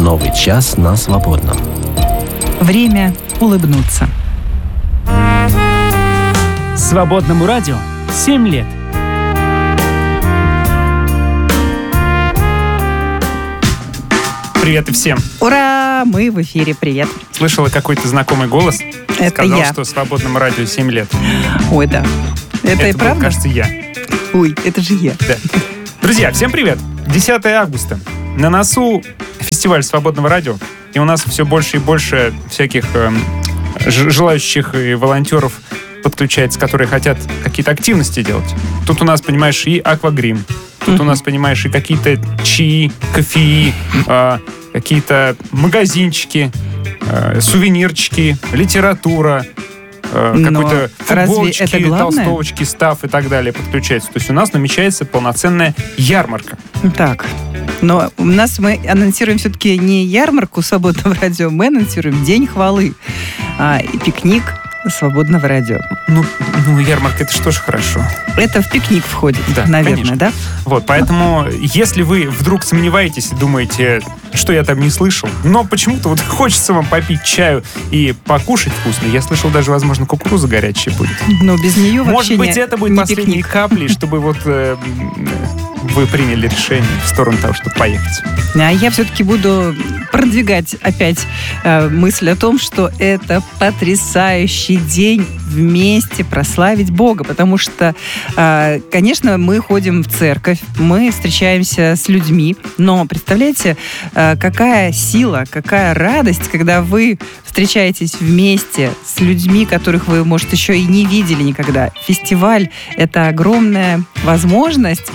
Новый час на свободном. Время улыбнуться. Свободному радио 7 лет. Привет и всем. Ура! Мы в эфире. Привет. Слышала какой-то знакомый голос? Это сказал, я. что Свободному радио 7 лет. Ой, да. Это и был, правда? кажется, я. Ой, это же я. Да. Друзья, всем привет. 10 августа. На носу фестиваль Свободного радио. И у нас все больше и больше всяких желающих и волонтеров подключается, которые хотят какие-то активности делать. Тут у нас, понимаешь, и аквагрим. Тут у нас, понимаешь, и какие-то чаи, кофеи, какие-то магазинчики, сувенирчики, литература, какой-то футболочки, толстовочки, став и так далее подключаются. То есть у нас намечается полноценная ярмарка. Так, но у нас мы анонсируем все-таки не ярмарку Свободного радио, мы анонсируем День хвалы и пикник Свободного радио. Ну, ярмарка, это что ж хорошо. Это в пикник входит, да, наверное, конечно. Да? Вот, поэтому, если вы вдруг сомневаетесь и думаете, что я там не слышал, но почему-то вот хочется вам попить чаю и покушать вкусно, я слышал, даже, возможно, кукуруза горячая будет. Но без нее вообще может быть, это будет последней пикник. каплей, чтобы вот вы приняли решение в сторону того, чтобы поехать. А я все-таки буду продвигать опять мысль о том, что это потрясающий день вместе прославить Бога, потому что, конечно, мы ходим в церковь, мы встречаемся с людьми, но представляете, какая сила, какая радость, когда вы встречаетесь вместе с людьми, которых вы, может, еще и не видели никогда. Фестиваль — это огромная возможность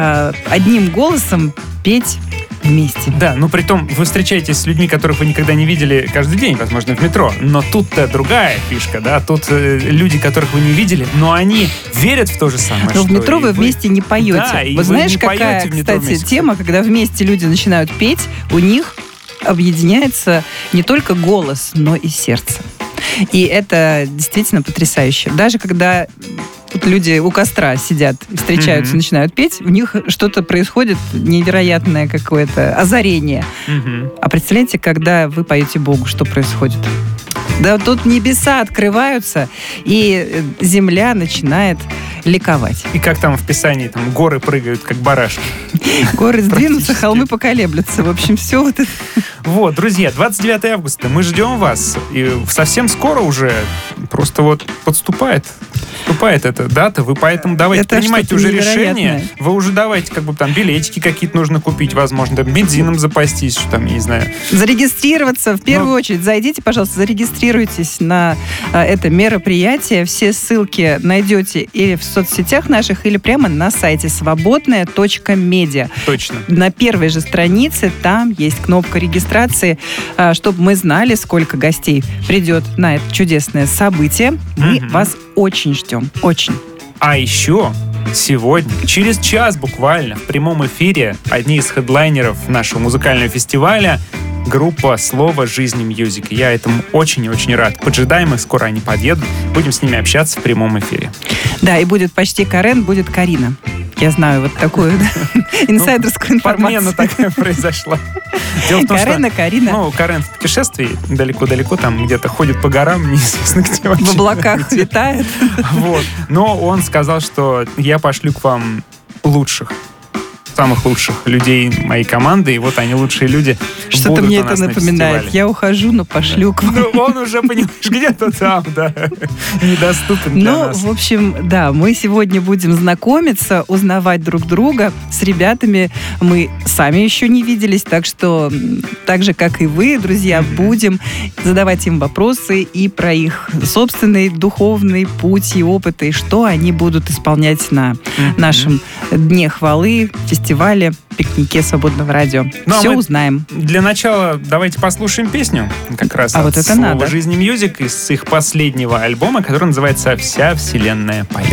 одним голосом петь вместе. Да, но при том вы встречаетесь с людьми, которых вы никогда не видели каждый день, возможно, в метро. Но тут-то другая фишка, да? Тут люди, которых вы не видели, но они верят в то же самое. Но в метро вы вместе не поете. Да, и вот вы знаешь, не какая, поете в метро кстати, вместе. тема, когда вместе люди начинают петь, у них объединяется не только голос, но и сердце. И это действительно потрясающе. Даже когда люди у костра сидят, встречаются, начинают петь, у них что-то происходит невероятное какое-то озарение. А представляете, когда вы поете Богу, что происходит? Да, тут небеса открываются, и земля начинает ликовать. И как там в Писании, там горы прыгают, как барашки. Горы сдвинутся, холмы поколеблются. В общем, все вот это. Вот, друзья, 29 августа, мы ждем вас. И совсем скоро уже просто вот подступает эта дата. Вы поэтому давайте это принимайте уже невероятное. решение. Вы уже давайте, как бы там билетики какие-то нужно купить, возможно, там, бензином запастись, что там, я не знаю. Зарегистрироваться. В первую очередь зайдите, пожалуйста, зарегистрируйтесь на это мероприятие. Все ссылки найдете или в соцсетях наших, или прямо на сайте свободная.медиа. Точно. На первой же странице там есть кнопка регистрации, чтобы мы знали, сколько гостей придет на это чудесное событие. Мы вас очень ждем. Очень. А еще сегодня, через час буквально, в прямом эфире, одни из хедлайнеров нашего музыкального фестиваля — группа «Слово жизни Мьюзик». Я этому очень и очень рад. Поджидаем их, скоро они подъедут. Будем с ними общаться в прямом эфире. Да, и будет почти Карен, будет Карина. Я знаю вот такую инсайдерскую информацию. Подмена такая произошла. Дело в том, Карена, Карина. Карен в путешествии далеко-далеко, там где-то ходит по горам, неизвестно где вообще. В облаках летает. Вот. Но он сказал, что я пошлю к вам самых лучших людей моей команды, и вот они лучшие люди. Что-то мне это напоминает. Я ухожу, но пошлю к вам. Ну, он уже, понимаешь, где-то там, да, недоступен для нас. Ну, в общем, да, мы сегодня будем знакомиться, узнавать друг друга с ребятами. Мы сами еще не виделись, так что, так же, как и вы, друзья, будем задавать им вопросы и про их собственный духовный путь и опыт, и что они будут исполнять на нашем Дне хвалы, фестивале, пикнике Свободного радио. Ну, все узнаем. Для начала давайте послушаем песню как раз вот это «Слово надо. жизни Мьюзик» из их последнего альбома, который называется «Вся вселенная поет».